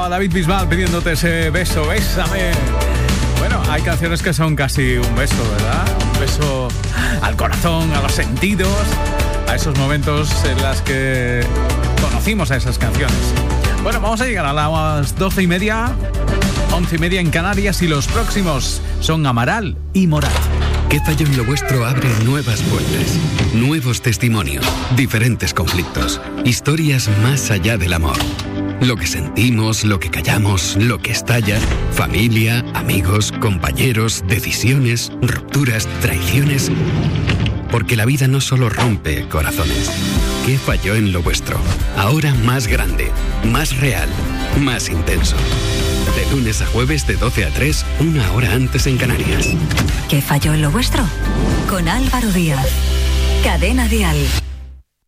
Estaba David Bisbal pidiéndote ese beso, bésame. Bueno, hay canciones que son casi un beso, ¿verdad? Un beso al corazón, a los sentidos, a esos momentos en los que conocimos a esas canciones. Bueno, vamos a llegar a las 12:30, 11:30 en Canarias, y los próximos son Amaral y Morat. ¿Qué falló en lo vuestro? Abre nuevas puertas, nuevos testimonios, diferentes conflictos, historias más allá del amor. Lo que sentimos, lo que callamos, lo que estalla, familia, amigos, compañeros, decisiones, rupturas, traiciones. Porque la vida no solo rompe corazones. ¿Qué falló en lo vuestro? Ahora más grande, más real, más intenso. De lunes a jueves de 12 a 3, 1 hora antes en Canarias. ¿Qué falló en lo vuestro? Con Álvaro Díaz. Cadena Dial.